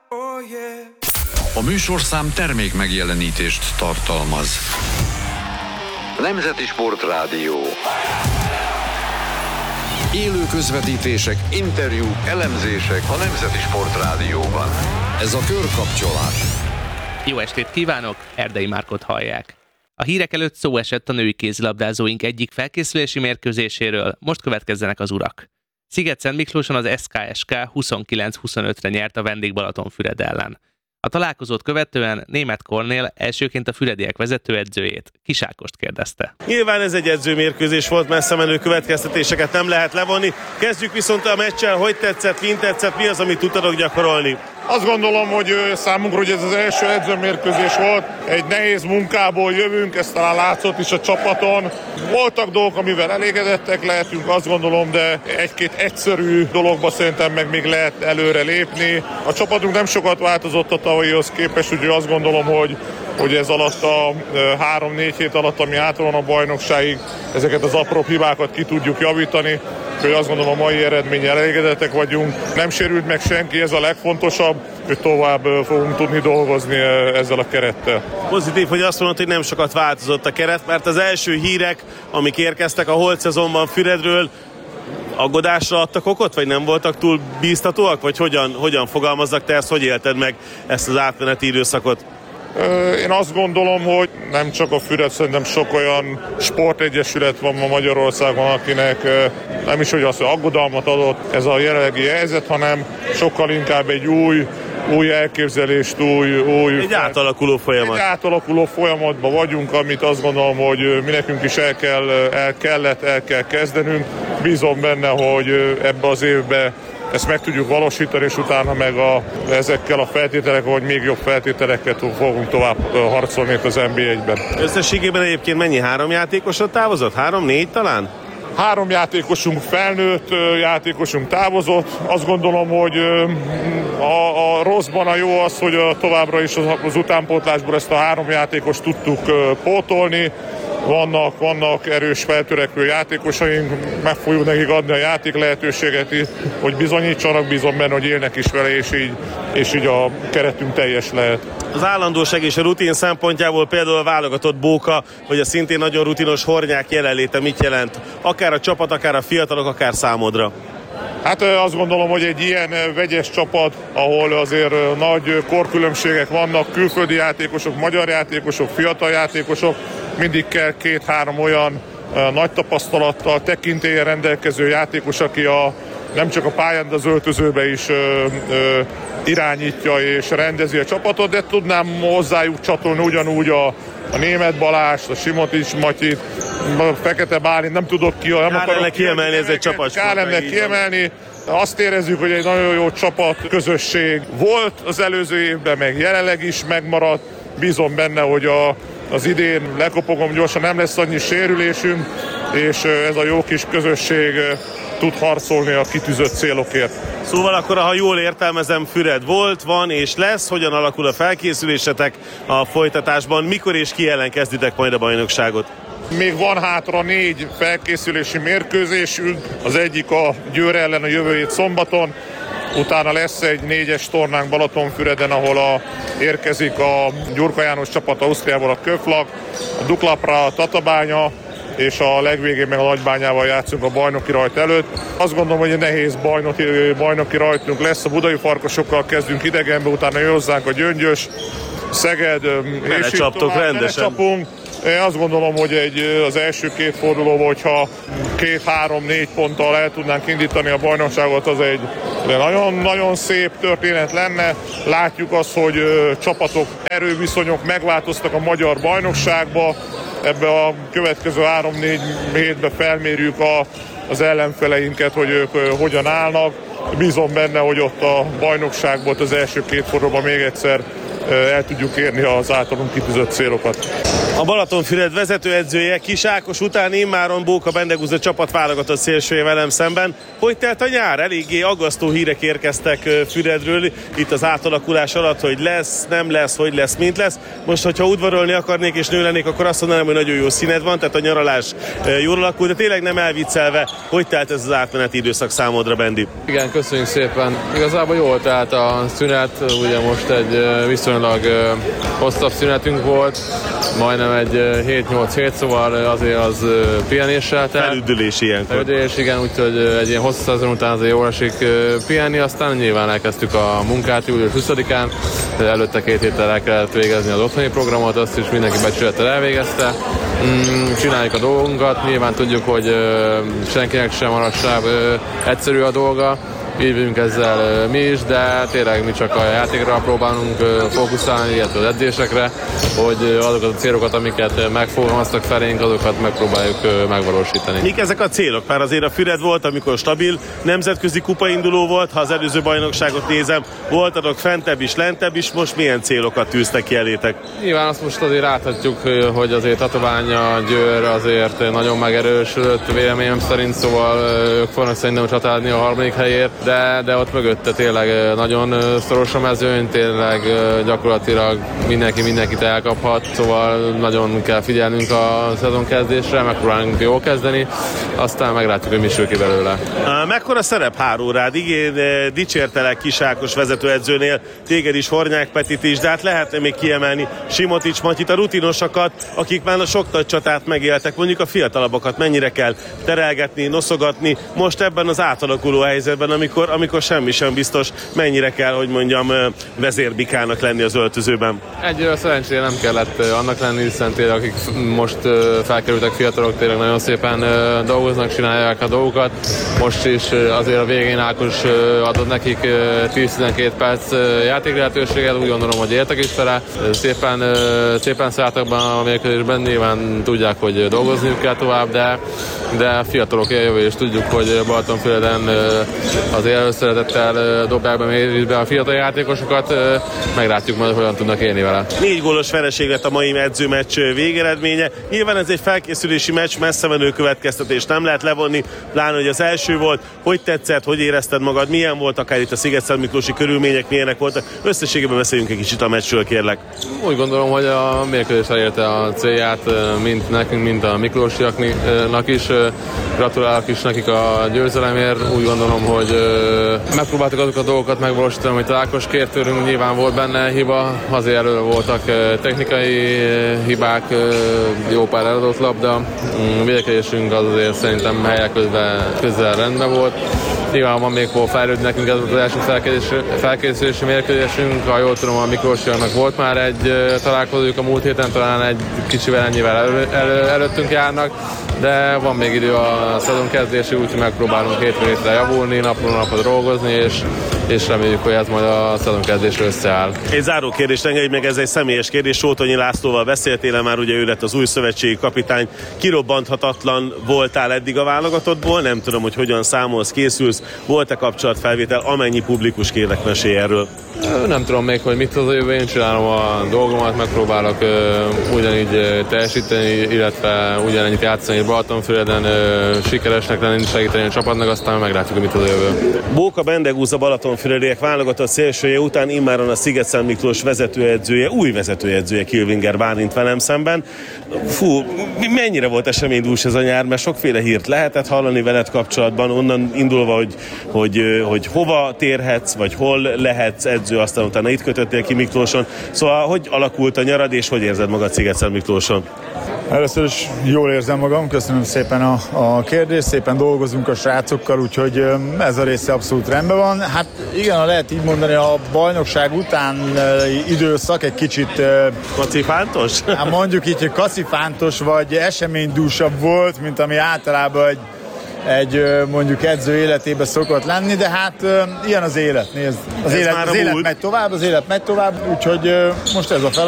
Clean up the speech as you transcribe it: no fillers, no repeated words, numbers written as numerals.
A műsorszám termék megjelenítést tartalmaz. Nemzeti Sportrádió. Élő közvetítések, interjúk, elemzések a Nemzeti Sportrádióban. Ez a Körkapcsolás. Jó estét kívánok, Erdei Márkot hallják. A hírek előtt szó esett a női kézilabdázóink egyik felkészülési mérkőzéséről, most következzenek az urak. Szigetszent Miklóson az SKSK 29-25-re nyert a Vendég-Balatonfüred ellen. A találkozót követően Németh Kornél elsőként a fürediek vezetőedzőjét, Kis Ákost kérdezte. Nyilván ez egy edzőmérkőzés volt, messze menő következtetéseket nem lehet levonni. Kezdjük viszont a meccsel, hogy tetszett, mint tetszett, mi az, amit tudtatok gyakorolni? Azt gondolom, hogy számunkra hogy ez az első edzőmérkőzés volt. Egy nehéz munkából jövünk, ez talán látszott is a csapaton. Voltak dolgok, amivel elégedettek lehetünk, azt gondolom, de egy-két egyszerű dologba szerintem meg még lehet előre lépni. A csapatunk nem sokat változott a tavalyihoz képest, úgyhogy azt gondolom, hogy ez alatt a 3-4 hét alatt, ami át van a bajnokságig, ezeket az apró hibákat ki tudjuk javítani. Úgyhogy azt gondolom, a mai eredménnyel elégedettek vagyunk. Nem sérült meg senki, ez a legfontosabb, hogy tovább fogunk tudni dolgozni ezzel a kerettel. Pozitív, hogy azt mondod, hogy nem sokat változott a keret, mert az első hírek, amik érkeztek a holt szezonban Füredről, aggodásra adtak okot, vagy nem voltak túl bíztatóak, vagy hogyan fogalmazzak te ezt, hogy élted meg ezt az átmeneti időszakot? Én azt gondolom, hogy nem csak a Füred, szerintem sok olyan sportegyesület van ma Magyarországon, akinek nem is, hogy azt aggodalmat adott ez a jelenlegi helyzet, hanem sokkal inkább egy új elképzelést, egy átalakuló folyamat. Egy átalakuló folyamatban vagyunk, amit azt gondolom, hogy mi nekünk is el kell kezdenünk. Bízom benne, hogy ebbe az évbe ezt meg tudjuk valósítani, és utána meg ezekkel a feltételekkel, hogy még jobb feltételeket fogunk tovább harcolni itt az NB1-ben. Összességében egyébként mennyi 3 játékosod távozott? 3-4 talán? 3 játékosunk felnőtt, játékosunk távozott. Azt gondolom, hogy a rosszban a jó az, hogy továbbra is az utánpótlásból ezt a 3 játékost tudtuk pótolni. Vannak erős feltörekvő játékosaink, meg fogjuk nekik adni a játék lehetőséget, hogy bizonyítsanak, bízom benne, hogy élnek is vele, és így a keretünk teljes lehet. Az állandóság és a rutin szempontjából például a válogatott Bóka, vagy a szintén nagyon rutinos Hornyák jelenléte mit jelent? Akár a csapat, akár a fiatalok, akár számodra? Hát azt gondolom, hogy egy ilyen vegyes csapat, ahol azért nagy korkülönbségek vannak, külföldi játékosok, magyar játékosok, fiatal játékosok, mindig kell 2-3 olyan nagy tapasztalattal, tekintéllyel rendelkező játékos, aki nem csak a pályán, de az öltözőbe is irányítja és rendezi a csapatot, de tudnám hozzájuk csatolni ugyanúgy a Németh Balást, a Simotics Matyit, a Fekete Bálint, nem tudok Kár lenne kiemelni, ez egy csapat. Kár lenne kiemelni. Azt érezzük, hogy egy nagyon jó csapat, közösség volt az előző évben, meg jelenleg is megmaradt. Bízom benne, hogy az idén lekopogom gyorsan, nem lesz annyi sérülésünk, és ez a jó kis közösség tud harcolni a kitűzött célokért. Szóval akkor, ha jól értelmezem, Füred volt, van és lesz. Hogyan alakul a felkészülésetek a folytatásban? Mikor és ki ellen kezditek majd a bajnokságot? Még van hátra 4 felkészülési mérkőzésünk. Az egyik a Győr ellen a jövő hét szombaton. Utána lesz egy 4-es tornánk Balatonfüreden, ahol érkezik a Gyurka János csapat Ausztriából, a Köflak, a Duklapra, a Tatabánya, és a legvégén meg a Nagybányával játszunk a bajnoki rajt előtt. Azt gondolom, hogy egy nehéz bajnoki rajtunk lesz. A budai farkasokkal kezdünk idegenbe, utána jön hozzánk a Gyöngyös, Szeged, és csaptok rendesen. Én azt gondolom, hogy az első 2 fordulóban, hogyha 2-3-4 ponttal el tudnánk indítani a bajnokságot, az egy nagyon-nagyon szép történet lenne. Látjuk azt, hogy csapatok, erőviszonyok megváltoztak a magyar bajnokságba. Ebbe a következő 3-4 hétben felmérjük az ellenfeleinket, hogy ők hogyan állnak. Bízom benne, hogy ott a bajnokságból az első 2 fordulóban még egyszer el tudjuk érni az általunk kitűzött célokat. A Balatonfüred vezetőedzője Kis Ákos után immáron Bóka Bendegúz csapat válogatott szélsője velem szemben. Hogy telt a nyár? Eléggé aggasztó hírek érkeztek Füredről itt az átalakulás alatt, hogy lesz, nem lesz, hogy lesz, mint lesz. Most, hogyha udvarolni akarnék és nő lennék, akkor azt mondanám, hogy nagyon jó színed van, tehát a nyaralás jól alakult, de tényleg nem elviccelve, hogy telt ez az átmeneti időszak számodra, Bendi? Igen, köszönjük szépen. Igazából jól telt a szünet, ugye most egy viszonylag hosszabb szünetünk volt, majdnem egy 7-8 hét, szóval azért az pihenéssel telt. Felüdülés ilyenkor. Felüdülés, igen, úgyhogy egy ilyen hosszú szezon után azért jól esik pihenni, aztán nyilván elkezdtük a munkát július 20-án, előtte 2 héttel el kellett végezni az otthoni programot, azt is mindenki becsülettel elvégezte. Csináljuk a dolgunkat, nyilván tudjuk, hogy senkinek sem manapság egyszerű a dolga, így vagyunk ezzel mi is, de tényleg mi csak a játékra próbálunk fókuszálni, illetve az edzésekre, hogy azokat a célokat, amiket megfogalmaztak felénk, azokat megpróbáljuk megvalósítani. Mik ezek a célok? Már azért a Füred volt, amikor stabil nemzetközi kupainduló volt, ha az előző bajnokságot nézem, voltatok fentebb is, lentebb is, most milyen célokat tűztek ki elétek? Nyilván azt most azért láthatjuk, hogy azért Tatabánya, Győr azért nagyon megerősödött véleményem szerint, szóval ők fognak szerintem csatálni a 3. helyért, de ott mögötte tényleg nagyon szoros a mezőny, tényleg gyakorlatilag mindenkit elkaphat, szóval nagyon kell figyelnünk a szezon kezdésre, megpróbálunk jól kezdeni, aztán meglátjuk, hogy mi sül ki belőle. Mekkora szerep hárul rád? Igen, dicsértelek Kis Ákos vezetőedzőnél, téged is, Hornyák Petit is, de hát lehetne még kiemelni Simotics Matyit, a rutinosakat, akik már a sok nagy csatát megéltek, mondjuk a fiatalabbakat mennyire kell terelgetni, noszogatni, most ebben az átalakuló helyzetben, amikor semmi sem biztos, mennyire kell, hogy mondjam, vezérbikának lenni az öltözőben. Egyről szerencsére nem kellett annak lenni, hiszen tényleg akik most felkerültek fiatalok, tényleg nagyon szépen dolgoznak, csinálják a dolgokat. Most is azért a végén Ákos adott nekik 10-12 perc játéklehetőséget, úgy gondolom, hogy értek is vele. Szépen szálltak be a mérkőzésben, nyilván tudják, hogy dolgozniuk kell tovább, de fiatalok jövő, és tudjuk, hogy Balatonfüreden azért előszeretettel dobják be a fiatal játékosokat, meglátjuk majd, hogyan tudnak élni vele. 4 gólos vereség lett a mai edzőmeccs végeredménye. Nyilván ez egy felkészülési meccs, messze menő következtetés nem lehet levonni, pláne, hogy az első volt. Hogy tetszett, hogy érezted magad, milyen volt akár itt a Szigetszentmiklósi körülmények, milyenek voltak? Összességében beszéljünk egy kicsit a meccsről, kérlek. Úgy gondolom, hogy a mérkőzés elérte a célját, mint nekünk, mint a miklósiaknak is. Gratulálok is nekik a győzelemért. Úgy gondolom, hogy megpróbáltuk azokat a dolgokat megvalósítani, amit Ákos kért tőlünk, nyilván volt benne hiba, azért elő voltak technikai hibák, jó pár eladott labda. Védekezésünk az azért szerintem helyek közel rendben volt. Nyilván van még hol fejlődni nekünk, ez volt az első felkészülési mérkőzésünk. Ha jól tudom, a miklósiaknak volt már egy találkozójuk a múlt héten, talán egy kicsivel ennyivel előttünk járnak, de van még idő a szezon kezdésig, úgyhogy megpróbálunk hétre javulni, napról napra dolgozni, és reméljük, hogy ez majd a szezon kezdésre összeáll. Egy záró kérdés, engedj meg, ez egy személyes kérdés. Sótonyi Lászlóval beszéltél már, ugye ő lett az új szövetségi kapitány. Kirobbanthatatlan voltál eddig a válogatottból, nem tudom, hogy hogyan számolsz, készülsz, volt-e kapcsolatfelvétel, amennyi publikus, kérlek, mesélj erről. Nem tudom még, hogy mit hoz a jövő, én csinálom a dolgomat, megpróbálok ugyanígy teljesíteni, illetve ugyanennyit játszani Balatonfüreden, sikeresnek lenni, segíteni a csapatnak, aztán meglátjuk, hogy mit hoz a jövő. Bóka Bendegúz a Balatonfürediek válogatott szélsője után immáron a Szigetszentmiklós vezetőedzője, új vezetőedzője Kilvinger Bálint velem szemben. Fú, mennyire volt eseménydús ez a nyár, mert sokféle hírt lehetett hallani veled kapcsolatban, onnan indulva, hogy hova térhetsz, vagy hol lehetsz edző, aztán utána itt kötöttél ki Miklóson. Szóval hogy alakult a nyarad, és hogy érzed magad Szigetszentmiklóson? Először is jól érzem magam, köszönöm szépen a kérdést, szépen dolgozunk a srácokkal, úgyhogy ez a része abszolút rendben van. Hát igen, lehet így mondani, a bajnokság után időszak egy kicsit... Kacifántos? Hát mondjuk így, hogy kacifántos vagy eseménydúsabb volt, mint ami általában egy mondjuk edző életében szokott lenni, de hát ilyen az élet, nézd. Az élet megy tovább, úgyhogy most ez a feladat.